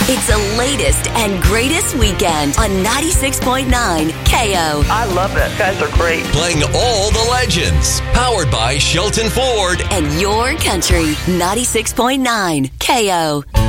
It's the latest and greatest weekend on 96.9 KO. I love it. Guys are great. Playing all the legends. Powered by Shelton Ford. And your country, 96.9 KO.